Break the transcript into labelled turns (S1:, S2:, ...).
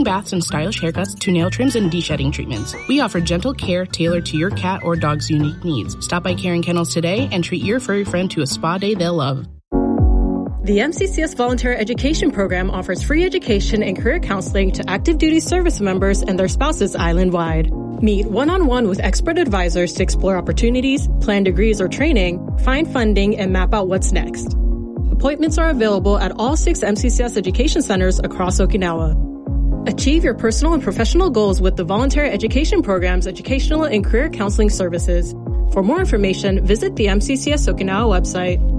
S1: soaking baths and stylish haircuts to nail trims and de-shedding treatments. We offer gentle care tailored to your cat or dog's unique needs. Stop by Caring Kennels today and treat your furry friend to a spa day they'll love.
S2: The MCCS Volunteer Education Program offers free education and career counseling to active duty service members and their spouses island-wide. Meet one-on-one with expert advisors to explore opportunities, plan degrees or training, find funding, and map out what's next. Appointments are available at all 6 MCCS education centers across Okinawa. Achieve your personal and professional goals with the Volunteer Education Program's educational and career counseling services. For more information, visit the MCCS Okinawa website.